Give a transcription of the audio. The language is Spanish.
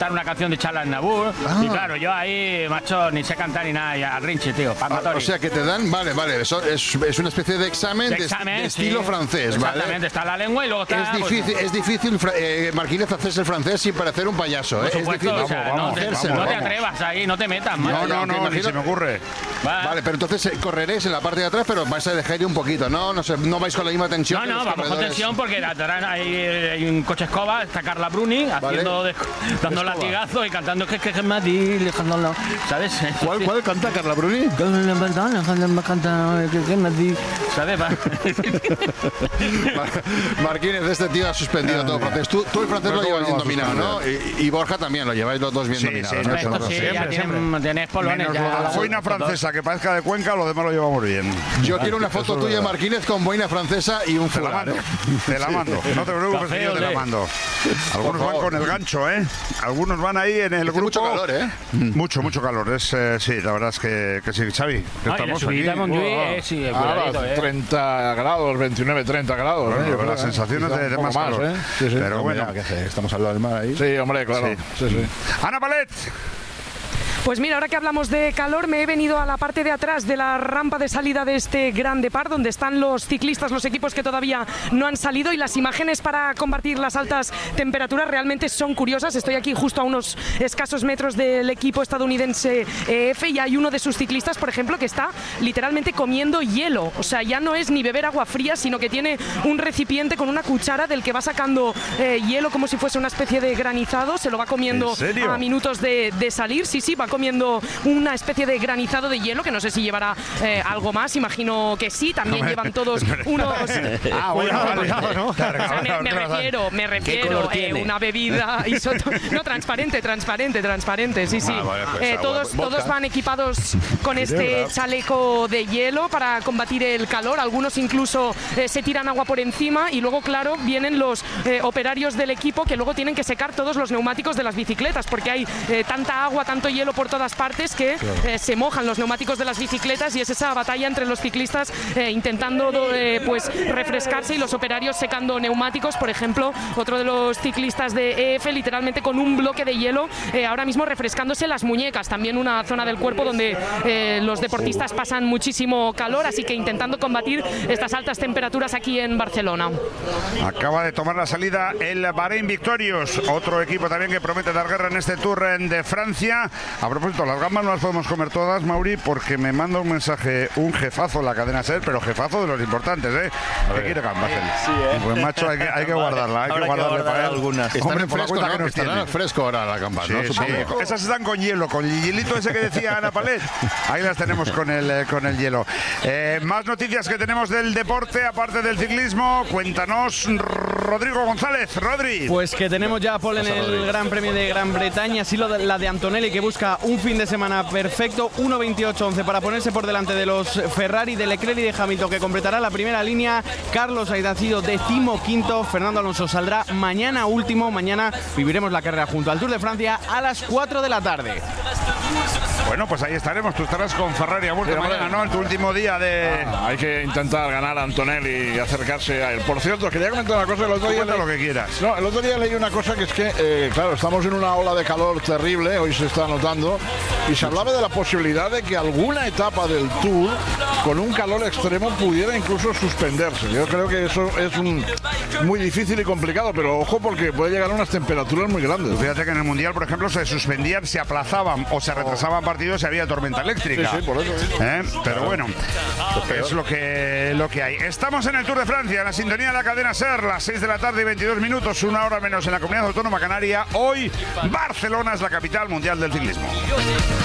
una canción de Charles Aznavour. Y claro, yo ahí, macho, ni sé cantar ni nada, y al rinche, tío. O sea, que te dan, vale, eso es una especie de examen de estilo francés, ¿vale? Exactamente, está la lengua y luego está... Es difícil, Marquínez, hacerse el francés sin parecer un payaso, ¿eh? Por supuesto, es difícil. o sea, no te atrevas ahí, no te metas, No, ni se me ocurre. Vale, pero entonces correréis en la parte de atrás, pero vais a dejar ir un poquito, ¿no? No vais con la misma tensión. No, vamos con tensión porque atrás hay un coche escoba, está Carla Bruni haciendo dando latigazo y cantando que Madrid, ¿sabes? ¿Cuál canta Carla Bruni? ¿Sabes? Marquínez, este tío ha suspendido todo el francés. Tú el francés lo llevas bien dominado, ¿no? Y Borja también lo lleváis los dos bien dominados. Sí, ya tienes polones. La boina francesa que parezca de Cuenca, lo demás lo llevamos bien. Yo quiero una foto tuya, Marquínez, con boina francesa y un fular. Te la mando. No te preocupes, que yo te la mando. Algunos van con el gancho, ¿eh? Algunos van ahí en el grupo. Mucho calor, ¿eh? Mucho calor. Sí, la verdad es que sí, Xavi. Estamos aquí. 30 grados, 29, 30 grados. Bueno, las sensaciones de más calor. ¿eh? Sí. Pero bueno, estamos al lado del mar ahí. Sí, hombre, claro. Sí. Ana Palet. Pues mira, ahora que hablamos de calor, me he venido a la parte de atrás de la rampa de salida de este Grand Depart, donde están los ciclistas, los equipos que todavía no han salido, y las imágenes para combatir las altas temperaturas realmente son curiosas. Estoy aquí justo a unos escasos metros del equipo estadounidense EF y hay uno de sus ciclistas, por ejemplo, que está literalmente comiendo hielo. O sea, ya no es ni beber agua fría, sino que tiene un recipiente con una cuchara del que va sacando hielo como si fuese una especie de granizado. Se lo va comiendo a minutos de salir. Sí, va comiendo una especie de granizado de hielo, que no sé si llevará algo más, imagino que sí, también llevan todos unos... me refiero, una bebida no, transparente, sí. Todos van equipados con este chaleco de hielo para combatir el calor, algunos incluso se tiran agua por encima y luego, claro, vienen los operarios del equipo que luego tienen que secar todos los neumáticos de las bicicletas, porque hay tanta agua, tanto hielo por todas partes que se mojan los neumáticos de las bicicletas, y es esa batalla entre los ciclistas intentando pues refrescarse y los operarios secando neumáticos. Por ejemplo, otro de los ciclistas de EF literalmente con un bloque de hielo ahora mismo refrescándose las muñecas, también una zona del cuerpo donde los deportistas pasan muchísimo calor, así que intentando combatir estas altas temperaturas aquí en Barcelona. Acaba de tomar la salida el Bahrein Victorious, otro equipo también que promete dar guerra en este Tour de Francia. A propósito, las gambas no las podemos comer todas, Mauri, porque me manda un mensaje un jefazo en la cadena SER, pero jefazo de los importantes, ¿eh? Que quiere gambas. Sí, Pues macho, hay que guardarla, hay que guardarle para él. Algunas. Están fresco ahora las gambas, ¿no? Sí. Esas están con hielo, con el hielito ese que decía Ana Palet. Ahí las tenemos con el hielo. Más noticias que tenemos del deporte, aparte del ciclismo. Cuéntanos, Rodrigo González. Rodri. Pues que tenemos ya pole en el Gran Premio de Gran Bretaña, así la de Antonelli, que busca un fin de semana perfecto, 1.28.11 para ponerse por delante de los Ferrari, de Leclerc y de Hamilton, que completará la primera línea. Carlos Sainz ha sido 15º, Fernando Alonso saldrá mañana último. Mañana viviremos la carrera junto al Tour de Francia a las 4 de la tarde. Bueno, pues ahí estaremos. Tú estarás con Ferrari a vuelta mañana, ¿no? En tu último día de... hay que intentar ganar a Antonelli y acercarse a él. Por cierto, quería comentar una cosa. El otro día lo que quieras. No, el otro día leí una cosa, que es que, claro, estamos en una ola de calor terrible, hoy se está notando, y se hablaba de la posibilidad de que alguna etapa del Tour, con un calor extremo, pudiera incluso suspenderse. Yo creo que eso es muy difícil y complicado, pero ojo, porque puede llegar a unas temperaturas muy grandes. Fíjate que en el Mundial, por ejemplo, se suspendían, se aplazaban o se retrasaban partidos si había tormenta eléctrica. Sí, por eso. Pero bueno, es lo que hay. Estamos en el Tour de Francia, en la sintonía de la cadena SER, las 6 de la tarde y 22 minutos, una hora menos en la Comunidad Autónoma Canaria. Hoy, Barcelona es la capital mundial del ciclismo.